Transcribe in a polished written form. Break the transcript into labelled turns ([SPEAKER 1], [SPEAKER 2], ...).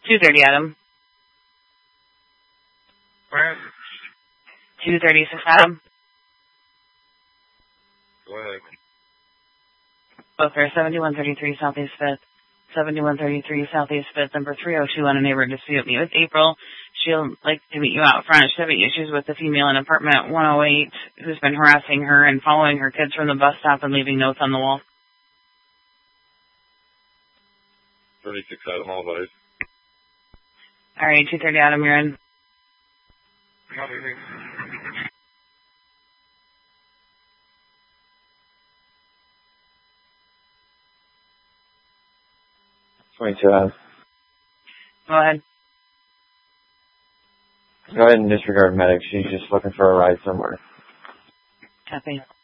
[SPEAKER 1] 2:30, Adam.
[SPEAKER 2] Where?
[SPEAKER 1] 236, Adam.
[SPEAKER 2] Go ahead.
[SPEAKER 1] Both are 7133 Southeast 5th. 7133 Southeast 5th, number 302 on a neighbor dispute. Meet with April. She'll like to meet you out front. She's having issues with the female in apartment 108 who's been harassing her and following her kids from the bus stop and leaving notes on the wall.
[SPEAKER 2] 36 Adam, all advised.
[SPEAKER 1] All right, 2:30 Adam, you're in.
[SPEAKER 2] Copy.
[SPEAKER 3] 22 Adam.
[SPEAKER 1] Go ahead.
[SPEAKER 3] Go ahead and disregard medic. She's just looking for a ride somewhere.
[SPEAKER 1] Copy.